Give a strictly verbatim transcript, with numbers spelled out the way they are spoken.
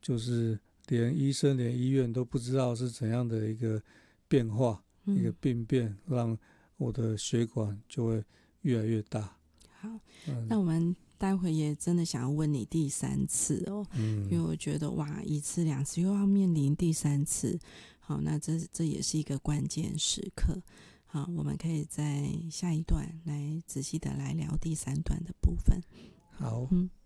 就是连医生连医院都不知道是怎样的一个变化、嗯、一个病变，让我的血管就会越来越大。 好、嗯、那我们待会也真的想要问你第三次哦，嗯、因为我觉得哇，一次两次又要面临第三次，好，那这这也是一个关键时刻。好，我们可以在下一段来仔细的来聊第三段的部分。 好， 嗯。